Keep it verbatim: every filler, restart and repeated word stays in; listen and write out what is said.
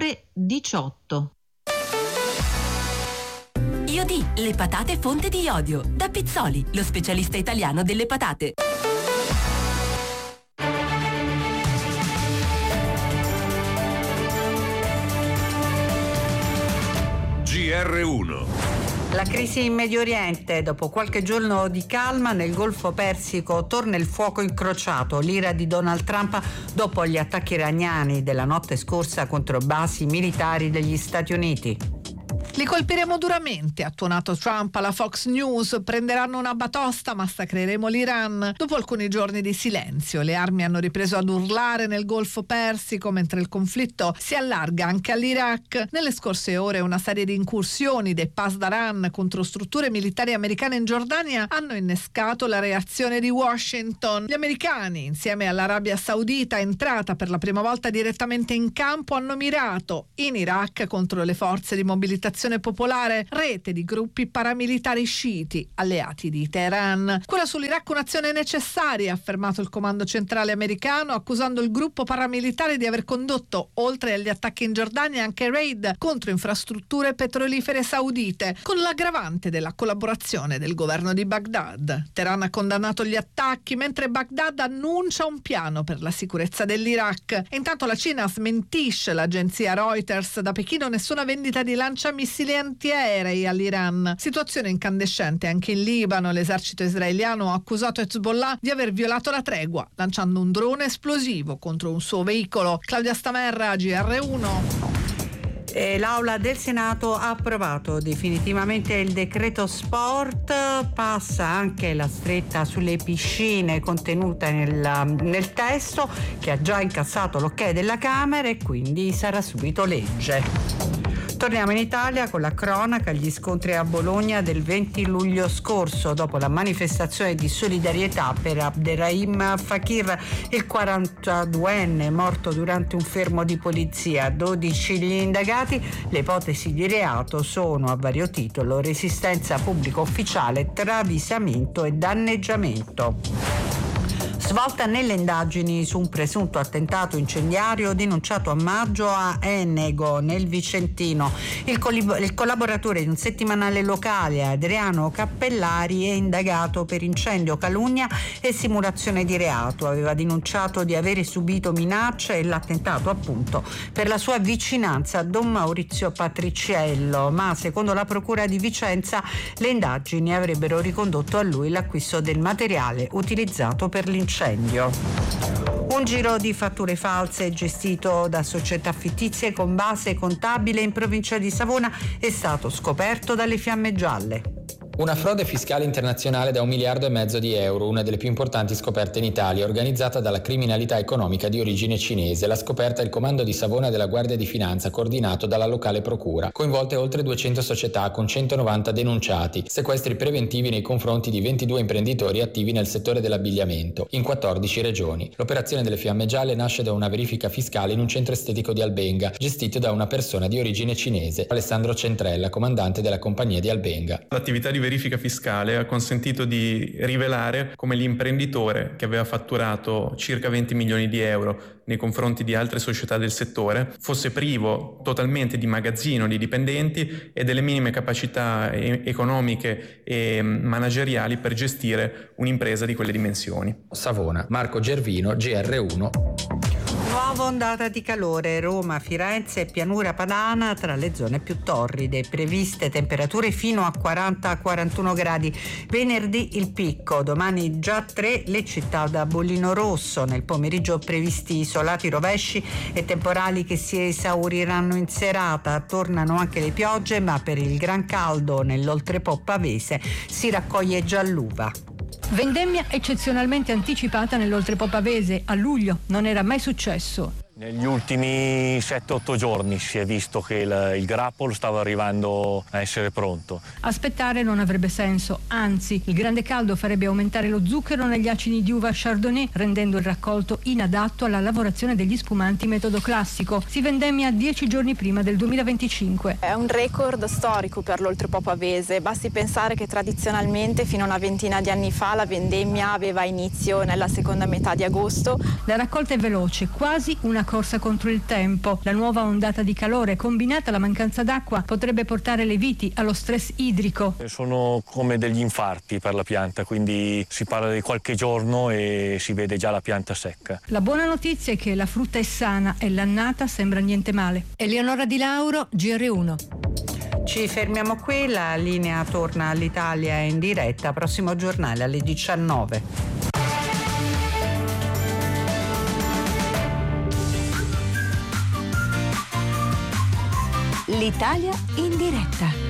ore diciotto. Iodi, le patate fonte di iodio. Da Pizzoli, lo specialista italiano delle patate. G R uno. La crisi in Medio Oriente, dopo qualche giorno di calma nel Golfo Persico torna il fuoco incrociato, l'ira di Donald Trump dopo gli attacchi iraniani della notte scorsa contro basi militari degli Stati Uniti. Li colpiremo duramente, ha tuonato Trump alla Fox News. Prenderanno una batosta, massacreremo l'Iran. Dopo alcuni giorni di silenzio, le armi hanno ripreso ad urlare nel Golfo Persico, mentre il conflitto si allarga anche all'Iraq. Nelle scorse ore una serie di incursioni dei Pasdaran contro strutture militari americane in Giordania hanno innescato la reazione di Washington. Gli americani, insieme all'Arabia Saudita, entrata per la prima volta direttamente in campo, hanno mirato in Iraq contro le forze di mobilitazione popolare, rete di gruppi paramilitari sciiti alleati di Teheran. Quella sull'Iraq un'azione necessaria, ha affermato il comando centrale americano, accusando il gruppo paramilitare di aver condotto, oltre agli attacchi in Giordania, anche raid contro infrastrutture petrolifere saudite, con l'aggravante della collaborazione del governo di Baghdad. Teheran ha condannato gli attacchi, mentre Baghdad annuncia un piano per la sicurezza dell'Iraq. E intanto la Cina smentisce l'agenzia Reuters: da Pechino nessuna vendita di lanciamissili antiaerei all'Iran. Situazione incandescente anche in Libano. L'esercito israeliano ha accusato Hezbollah di aver violato la tregua, lanciando un drone esplosivo contro un suo veicolo. Claudia Stamerra, G R uno. E l'Aula del Senato ha approvato definitivamente il decreto sport, passa anche la stretta sulle piscine contenuta nel, nel testo, che ha già incassato l'ok della Camera e quindi sarà subito legge. Torniamo in Italia con la cronaca, gli scontri a Bologna del venti luglio scorso, dopo la manifestazione di solidarietà per Abderrahim Fakir, il quarantaduenne morto durante un fermo di polizia. dodici gli indagati, le ipotesi di reato sono a vario titolo: resistenza pubblica ufficiale, travisamento e danneggiamento. Svolta nelle indagini su un presunto attentato incendiario denunciato a maggio a Enego, nel Vicentino. Il, collib- il collaboratore di un settimanale locale, Adriano Cappellari, è indagato per incendio, calunnia e simulazione di reato. Aveva denunciato di avere subito minacce e l'attentato appunto per la sua vicinanza a Don Maurizio Patriciello, ma secondo la Procura di Vicenza le indagini avrebbero ricondotto a lui l'acquisto del materiale utilizzato per l'incendio. Un giro di fatture false gestito da società fittizie con base contabile in provincia di Savona è stato scoperto dalle Fiamme Gialle. Una frode fiscale internazionale da un miliardo e mezzo di euro, una delle più importanti scoperte in Italia, organizzata dalla criminalità economica di origine cinese. La scoperta è il comando di Savona della Guardia di Finanza, coordinato dalla locale procura. Coinvolte oltre duecento società con centonovanta denunciati, sequestri preventivi nei confronti di ventidue imprenditori attivi nel settore dell'abbigliamento, in quattordici regioni. L'operazione delle Fiamme Gialle nasce da una verifica fiscale in un centro estetico di Albenga, gestito da una persona di origine cinese, Alessandro Centrella, comandante della compagnia di Albenga. L'attività di verifica fiscale ha consentito di rivelare come l'imprenditore, che aveva fatturato circa venti milioni di euro nei confronti di altre società del settore, fosse privo totalmente di magazzino, di dipendenti e delle minime capacità e- economiche e manageriali per gestire un'impresa di quelle dimensioni. Savona, Marco Gervino, G R uno. Nuova ondata di calore, Roma, Firenze e Pianura Padana tra le zone più torride, previste temperature fino a quaranta quarantuno gradi. Venerdì il picco, domani già tre le città da bollino rosso, nel pomeriggio previsti isolati rovesci e temporali che si esauriranno in serata. Tornano anche le piogge, ma per il gran caldo nell'oltrepo pavese si raccoglie già l'uva. Vendemmia eccezionalmente anticipata nell'oltrepo pavese a luglio, non era mai successo. Negli ultimi sette otto giorni si è visto che il, il grappolo stava arrivando a essere pronto. Aspettare non avrebbe senso, anzi il grande caldo farebbe aumentare lo zucchero negli acini di uva Chardonnay, rendendo il raccolto inadatto alla lavorazione degli spumanti metodo classico. Si vendemmia dieci giorni prima del duemilaventicinque. È un record storico per l'oltrepo pavese, basti pensare che tradizionalmente fino a una ventina di anni fa la vendemmia aveva inizio nella seconda metà di agosto. La raccolta è veloce, quasi una una corsa contro il tempo. La nuova ondata di calore combinata alla mancanza d'acqua potrebbe portare le viti allo stress idrico. Sono come degli infarti per la pianta, quindi si parla di qualche giorno e si vede già la pianta secca. La buona notizia è che la frutta è sana e l'annata sembra niente male. Eleonora Di Lauro, G R uno. Ci fermiamo qui, la linea torna all'Italia in diretta, prossimo giornale alle diciannove. L'Italia in diretta.